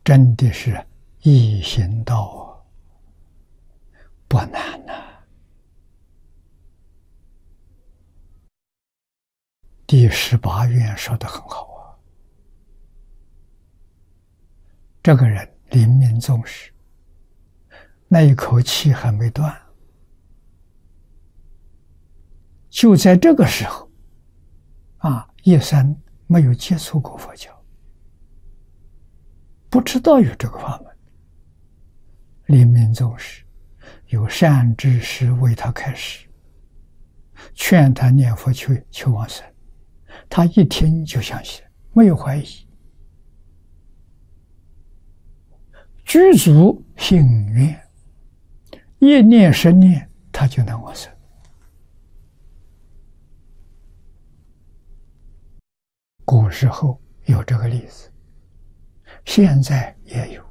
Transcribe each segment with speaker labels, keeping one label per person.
Speaker 1: 真的是易行道啊，不难呐。第18愿说得很好啊，这个人临命终时，那一口气还没断，就在这个时候叶三没有接触过佛教，不知道有这个法门。临命终时，有善知识为他开示，劝他念佛求往生，他一听就相信，没有怀疑，具足信愿，一念10念，他就能往生。古时候有这个例子，现在也有。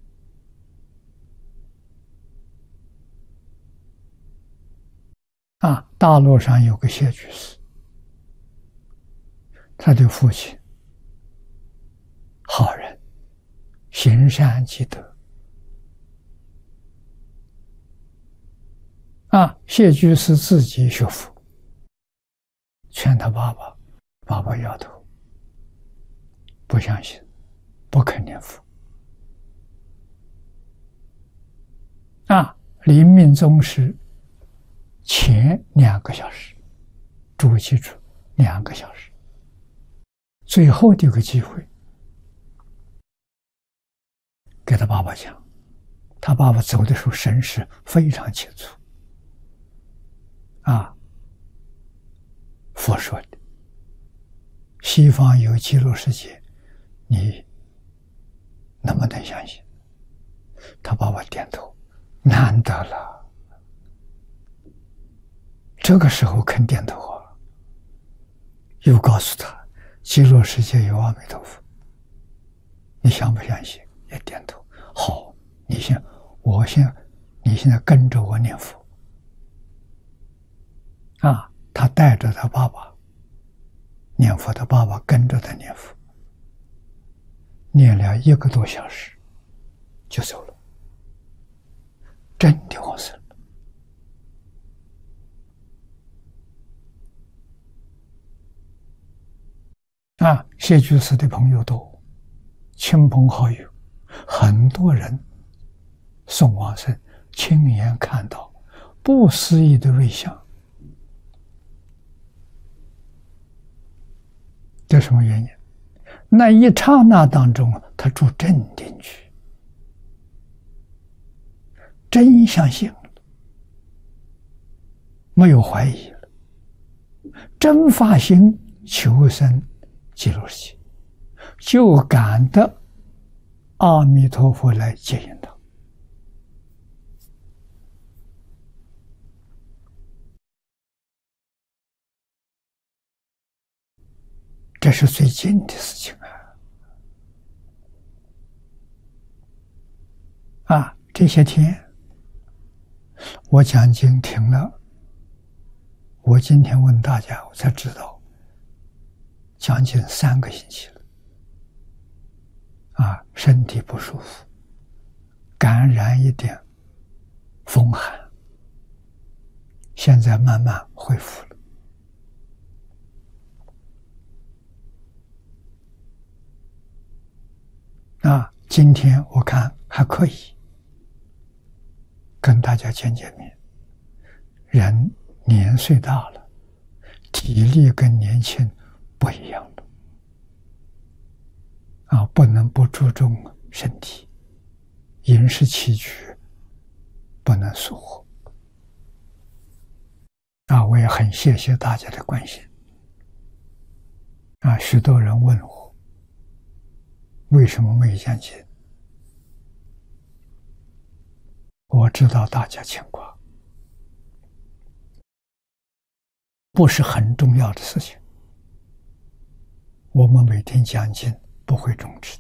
Speaker 1: 大陆上有个谢居士，他的父亲好人，行善积德。谢居士自己学佛，劝他爸爸，爸爸摇头，不相信，不肯念佛。临命终时前2个小时，注意记住，2个小时，最后的一个机会，给他爸爸讲，他爸爸走的时候神识非常清楚。佛说的，西方有极乐世界，你能不能相信？他爸爸点头，难得了。这个时候肯点头啊，又告诉他，极乐世界有阿弥陀佛，你相不相信？也点头。好，你现在跟着我念佛。他带着他爸爸念佛，他爸爸跟着他念佛，念了1个多小时就走了，真的往生了。谢居士的朋友多，亲朋好友很多人送往生，亲眼看到不思议的瑞相。这什么原因？那一刹那当中，他住镇定去，真相信了，没有怀疑了，真发心求生极乐世界，就感得阿弥陀佛来接引他。这是最近的事情这些天我讲经停了，我今天问大家，我才知道将近3个星期了身体不舒服，感染一点风寒，现在慢慢恢复了。今天我看还可以跟大家见面。人年岁大了，体力跟年轻不一样了不能不注重身体，饮食起居不能疏忽我也很谢谢大家的关心许多人问我为什么没讲经，我知道大家牵挂，不是很重要的事情，我们每天讲经不会终止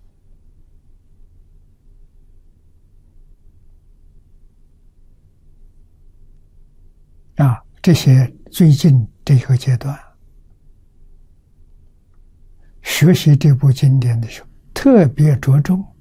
Speaker 1: 的这些最近这个阶段学习这部经典的时候，特别着重